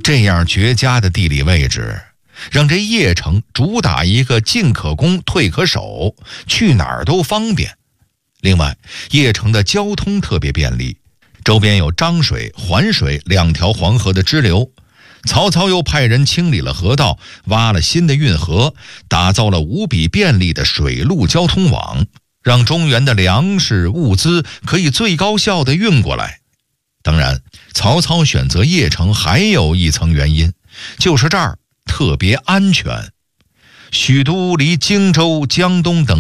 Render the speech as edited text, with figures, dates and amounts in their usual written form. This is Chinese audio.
这样绝佳的地理位置，让这邺城主打一个进可攻退可守，去哪儿都方便。另外，邺城的交通特别便利，周边有漳水、环水两条黄河的支流。曹操又派人清理了河道，挖了新的运河，打造了无比便利的水陆交通网，让中原的粮食物资可以最高效地运过来。当然，曹操选择邺城还有一层原因，就是这儿特别安全。许都离荆州、江东等